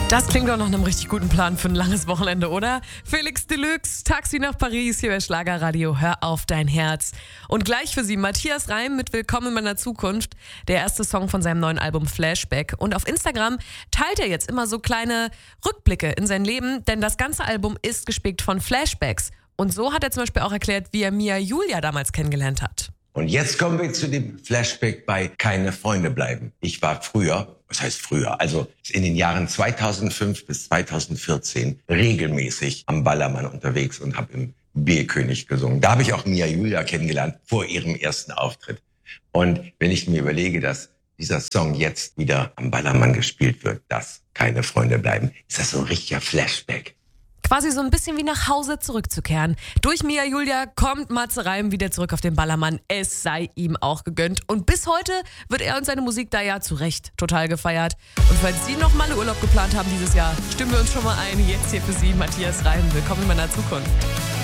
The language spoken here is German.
Das klingt doch nach einem richtig guten Plan für ein langes Wochenende, oder? Felix Deluxe, Taxi nach Paris, hier bei Schlagerradio, hör auf dein Herz. Und gleich für Sie Matthias Reim mit Willkommen in meiner Zukunft, der erste Song von seinem neuen Album Flashback. Und auf Instagram teilt er jetzt immer so kleine Rückblicke in sein Leben, denn das ganze Album ist gespickt von Flashbacks. Und so hat er zum Beispiel auch erklärt, wie er Mia Julia damals kennengelernt hat. Und jetzt kommen wir zu dem Flashback bei Keine Freunde bleiben. Ich war früher, was heißt früher, also in den Jahren 2005 bis 2014 regelmäßig am Ballermann unterwegs und habe im Bierkönig gesungen. Da habe ich auch Mia Julia kennengelernt vor ihrem ersten Auftritt. Und wenn ich mir überlege, dass dieser Song jetzt wieder am Ballermann gespielt wird, dass Keine Freunde bleiben, ist das so ein richtiger Flashback. Quasi so ein bisschen wie nach Hause zurückzukehren. Durch Mia Julia kommt Matze Reim wieder zurück auf den Ballermann. Es sei ihm auch gegönnt. Und bis heute wird er und seine Musik da ja zu Recht total gefeiert. Und falls Sie noch mal Urlaub geplant haben dieses Jahr, stimmen wir uns schon mal ein. Jetzt hier für Sie Matthias Reim. Willkommen in meiner Zukunft.